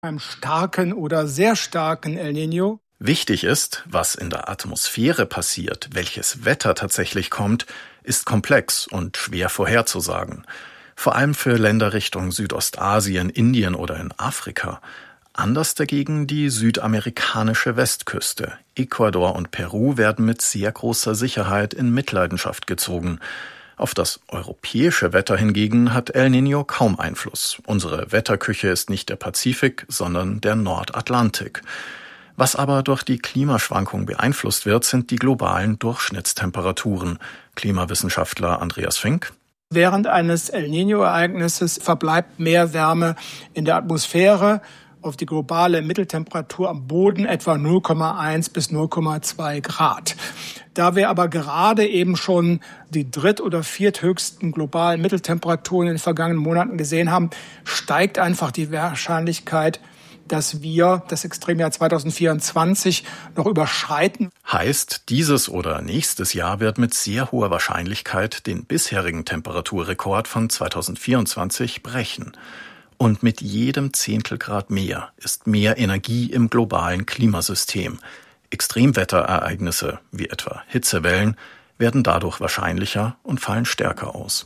einem starken oder sehr starken El Niño. Wichtig ist, was in der Atmosphäre passiert, welches Wetter tatsächlich kommt, ist komplex und schwer vorherzusagen. Vor allem für Länder Richtung Südostasien, Indien oder in Afrika. Anders dagegen die südamerikanische Westküste. Ecuador und Peru werden mit sehr großer Sicherheit in Mitleidenschaft gezogen. Auf das europäische Wetter hingegen hat El Niño kaum Einfluss. Unsere Wetterküche ist nicht der Pazifik, sondern der Nordatlantik. Was aber durch die Klimaschwankung beeinflusst wird, sind die globalen Durchschnittstemperaturen. Klimawissenschaftler Andreas Fink: Während eines El Niño-Ereignisses verbleibt mehr Wärme in der Atmosphäre. Auf die globale Mitteltemperatur am Boden etwa 0,1 bis 0,2 Grad. Da wir aber gerade eben schon die dritt- oder vierthöchsten globalen Mitteltemperaturen in den vergangenen Monaten gesehen haben, steigt einfach die Wahrscheinlichkeit, dass wir das Extremjahr 2024 noch überschreiten. Heißt, dieses oder nächstes Jahr wird mit sehr hoher Wahrscheinlichkeit den bisherigen Temperaturrekord von 2024 brechen. Und mit jedem Zehntelgrad mehr ist mehr Energie im globalen Klimasystem. Extremwetterereignisse, wie etwa Hitzewellen, werden dadurch wahrscheinlicher und fallen stärker aus.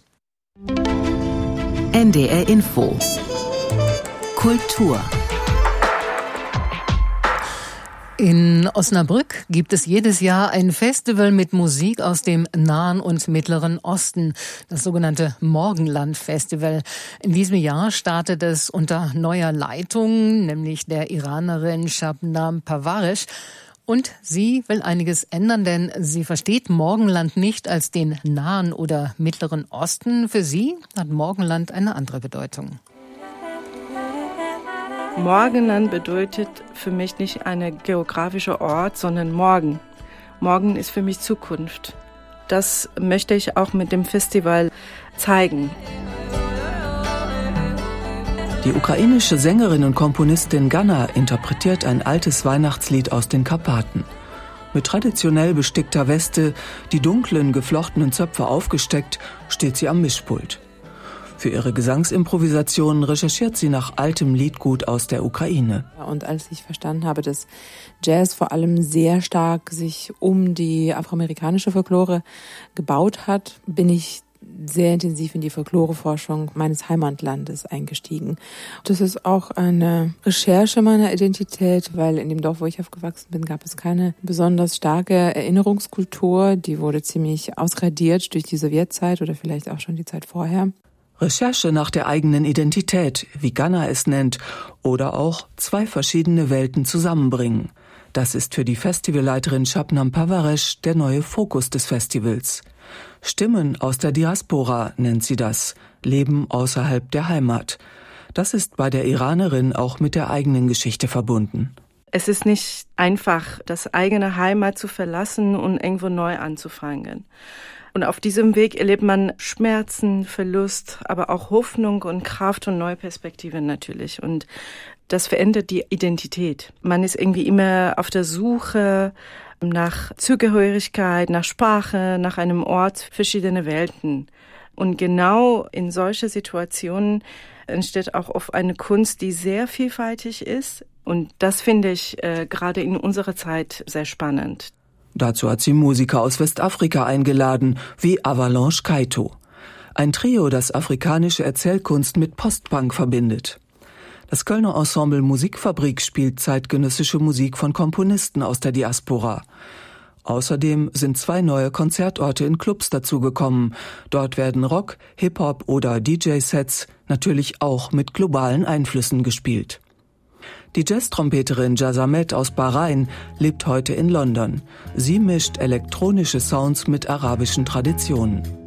NDR Info Kultur. In Osnabrück gibt es jedes Jahr ein Festival mit Musik aus dem Nahen und Mittleren Osten, das sogenannte Morgenland-Festival. In diesem Jahr startet es unter neuer Leitung, nämlich der Iranerin Shabnam Parvaresh. Und sie will einiges ändern, denn sie versteht Morgenland nicht als den Nahen oder Mittleren Osten. Für sie hat Morgenland eine andere Bedeutung. Morgenland bedeutet für mich nicht ein geografischer Ort, sondern Morgen. Morgen ist für mich Zukunft. Das möchte ich auch mit dem Festival zeigen. Die ukrainische Sängerin und Komponistin Ganna interpretiert ein altes Weihnachtslied aus den Karpaten. Mit traditionell bestickter Weste, die dunklen, geflochtenen Zöpfe aufgesteckt, steht sie am Mischpult. Für ihre Gesangsimprovisationen recherchiert sie nach altem Liedgut aus der Ukraine. Und als ich verstanden habe, dass Jazz vor allem sehr stark sich um die afroamerikanische Folklore gebaut hat, bin ich sehr intensiv in die Folkloreforschung meines Heimatlandes eingestiegen. Das ist auch eine Recherche meiner Identität, weil in dem Dorf, wo ich aufgewachsen bin, gab es keine besonders starke Erinnerungskultur. Die wurde ziemlich ausradiert durch die Sowjetzeit oder vielleicht auch schon die Zeit vorher. Recherche nach der eigenen Identität, wie Ganna es nennt, oder auch zwei verschiedene Welten zusammenbringen. Das ist für die Festivalleiterin Shabnam Parvaresh der neue Fokus des Festivals. Stimmen aus der Diaspora nennt sie das, Leben außerhalb der Heimat. Das ist bei der Iranerin auch mit der eigenen Geschichte verbunden. Es ist nicht einfach, das eigene Heimat zu verlassen und irgendwo neu anzufangen. Und auf diesem Weg erlebt man Schmerzen, Verlust, aber auch Hoffnung und Kraft und neue Perspektiven natürlich. Und das verändert die Identität. Man ist irgendwie immer auf der Suche nach Zugehörigkeit, nach Sprache, nach einem Ort, verschiedene Welten. Und genau in solchen Situationen entsteht auch oft eine Kunst, die sehr vielfältig ist. Und das finde ich gerade in unserer Zeit sehr spannend. Dazu hat sie Musiker aus Westafrika eingeladen, wie Avalanche Kaito. Ein Trio, das afrikanische Erzählkunst mit Postpunk verbindet. Das Kölner Ensemble Musikfabrik spielt zeitgenössische Musik von Komponisten aus der Diaspora. Außerdem sind 2 neue Konzertorte in Clubs dazugekommen. Dort werden Rock, Hip-Hop oder DJ-Sets natürlich auch mit globalen Einflüssen gespielt. Die Jazz-Trompeterin Jazamet aus Bahrain lebt heute in London. Sie mischt elektronische Sounds mit arabischen Traditionen.